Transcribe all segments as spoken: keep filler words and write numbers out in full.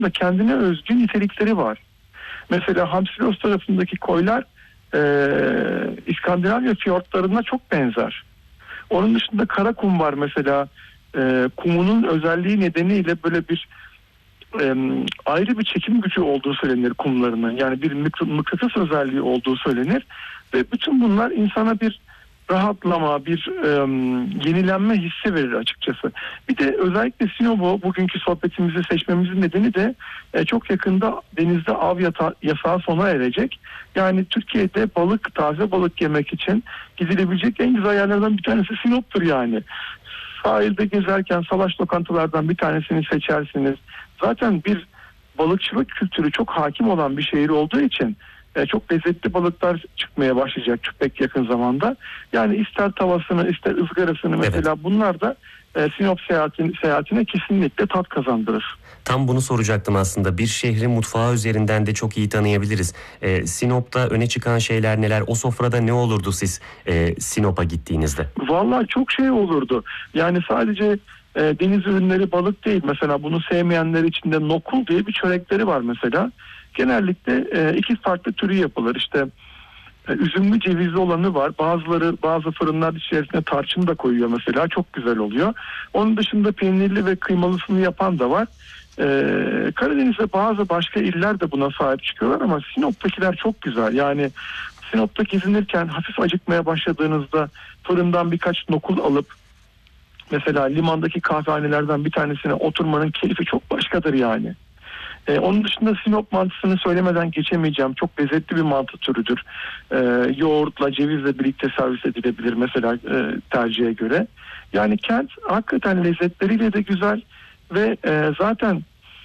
aslında kendine özgü nitelikleri var. Mesela Hamsilos tarafındaki koylar e, İskandinavya fiyortlarına çok benzer. Onun dışında Karakum var mesela. E, kumunun özelliği nedeniyle böyle bir e, ayrı bir çekim gücü olduğu söylenir kumlarının. Yani bir mıknatıs özelliği olduğu söylenir. Ve bütün bunlar insana bir rahatlama, bir e, yenilenme hissi verir açıkçası. Bir de özellikle Sinop'u bugünkü sohbetimizi seçmemizin nedeni de e, çok yakında denizde av yata, yasağı sona erecek. Yani Türkiye'de balık, taze balık yemek için gidilebilecek en güzel yerlerden bir tanesi Sinop'tur yani. Sahilde gezerken salaş lokantalardan bir tanesini seçersiniz. Zaten bir balıkçılık kültürü çok hakim olan bir şehir olduğu için e, çok lezzetli balıklar çıkmaya başlayacak pek yakın zamanda. Yani ister tavasını ister ızgarasını mesela evet. Bunlar da e, Sinop seyahatin, seyahatine kesinlikle tat kazandırır. Tam bunu soracaktım aslında. Bir şehri mutfağı üzerinden de çok iyi tanıyabiliriz. Ee, Sinop'ta öne çıkan şeyler neler? O sofrada ne olurdu siz e, Sinop'a gittiğinizde? Vallahi çok şey olurdu. Yani sadece e, deniz ürünleri, balık değil. Mesela bunu sevmeyenler için de nokul diye bir çörekleri var mesela. Genellikle e, iki farklı türü yapılır. İşte e, üzümlü cevizli olanı var. Bazıları bazı fırınlar içerisine tarçın da koyuyor mesela. Çok güzel oluyor. Onun dışında peynirli ve kıymalısını yapan da var. Ee, Karadeniz'de bazı başka iller de buna sahip çıkıyorlar ama Sinop'takiler çok güzel. Yani Sinop'ta gezinirken hafif acıkmaya başladığınızda fırından birkaç nokul alıp mesela limandaki kahvehanelerden bir tanesine oturmanın keyfi çok başkadır yani. Ee, onun dışında Sinop mantısını söylemeden geçemeyeceğim. Çok lezzetli bir mantı türüdür. Ee, yoğurtla, cevizle birlikte servis edilebilir mesela e, tercihe göre. Yani kent hakikaten lezzetleriyle de güzel ve e, zaten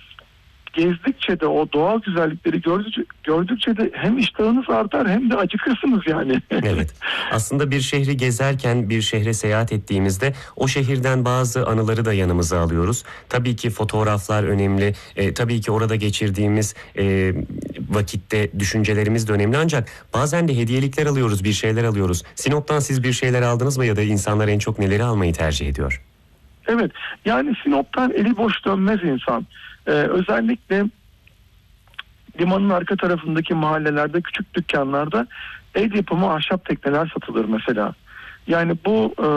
gezdikçe de o doğal güzellikleri gördükçe, gördükçe de hem iştahınız artar hem de acıkırsınız yani. Evet. Aslında bir şehri gezerken, bir şehre seyahat ettiğimizde o şehirden bazı anıları da yanımıza alıyoruz. Tabii ki fotoğraflar önemli. E, tabii ki orada geçirdiğimiz e, vakitte düşüncelerimiz de önemli. Ancak bazen de hediyelikler alıyoruz, bir şeyler alıyoruz. Sinop'tan siz bir şeyler aldınız mı ya da insanlar en çok neleri almayı tercih ediyor? Evet. Yani Sinop'tan eli boş dönmez insan. Ee, özellikle limanın arka tarafındaki mahallelerde, küçük dükkanlarda el yapımı ahşap tekneler satılır mesela. Yani bu e,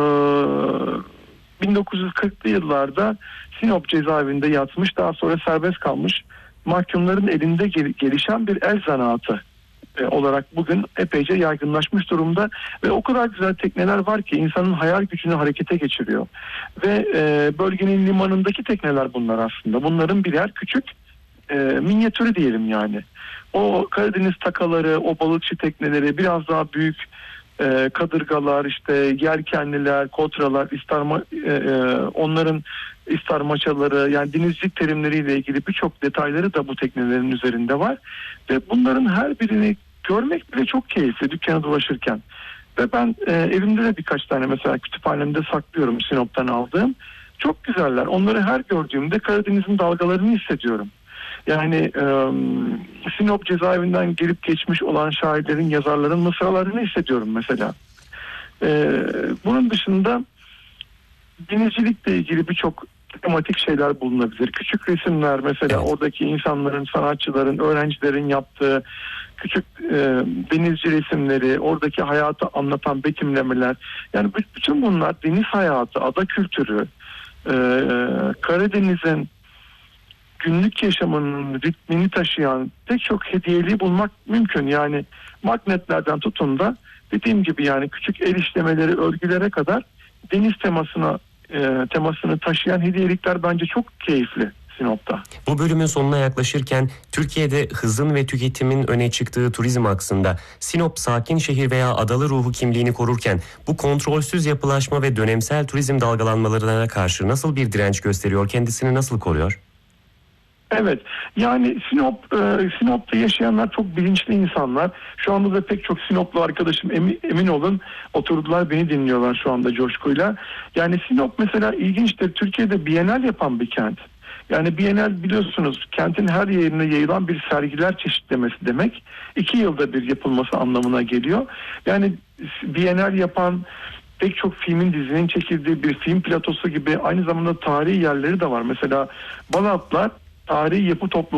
bin dokuz yüz kırklı yıllarda Sinop cezaevinde yatmış, daha sonra serbest kalmış mahkumların elinde gel- gelişen bir el zanaatı e, olarak bugün epeyce yaygınlaşmış durumda ve o kadar güzel tekneler var ki insanın hayal gücünü harekete geçiriyor. Ve e, bölgenin limanındaki tekneler bunlar aslında. Bunların birer küçük e, minyatürü diyelim yani. O Karadeniz takaları, o balıkçı tekneleri, biraz daha büyük e, kadırgalar, işte yelkenliler, kotralar, istarma, e, e, onların istarmaçaları, yani denizcilik terimleriyle ilgili birçok detayları da bu teknelerin üzerinde var. Ve bunların her birini görmek bile çok keyifli dükkanı dolaşırken. Ve ben e, evimde de birkaç tane mesela kütüphanemde saklıyorum Sinop'tan aldığım. Çok güzeller. Onları her gördüğümde Karadeniz'in dalgalarını hissediyorum. Yani e, Sinop cezaevinden gelip geçmiş olan şairlerin, yazarların mısralarını hissediyorum mesela. E, bunun dışında denizcilikle ilgili birçok tematik şeyler bulunabilir. Küçük resimler mesela, evet. Oradaki insanların, sanatçıların, öğrencilerin yaptığı küçük e, denizci resimleri, oradaki hayatı anlatan betimlemeler. Yani bütün bunlar deniz hayatı, ada kültürü, e, Karadeniz'in günlük yaşamının ritmini taşıyan pek çok hediyeliği bulmak mümkün. Yani magnetlerden tutun da dediğim gibi yani küçük el işlemeleri, örgülere kadar deniz temasına e, temasını taşıyan hediyelikler bence çok keyifli Sinop'ta. Bu bölümün sonuna yaklaşırken Türkiye'de hızın ve tüketimin öne çıktığı turizm aksında Sinop sakin şehir veya adalı ruhu kimliğini korurken bu kontrolsüz yapılaşma ve dönemsel turizm dalgalanmalarına karşı nasıl bir direnç gösteriyor, kendisini nasıl koruyor? Evet, yani Sinop, e, Sinop'ta yaşayanlar çok bilinçli insanlar. Şu anda da pek çok Sinoplu arkadaşım emin, emin olun oturdular, beni dinliyorlar şu anda coşkuyla. Yani Sinop mesela ilginçtir, Türkiye'de Bienal yapan bir kent. Yani Bienal biliyorsunuz kentin her yerine yayılan bir sergiler çeşitlemesi demek. İki yılda bir yapılması anlamına geliyor. Yani Bienal yapan pek çok filmin, dizinin çekildiği bir film platosu gibi aynı zamanda tarihi yerleri de var. Mesela Balatlar tarihi yapı toplu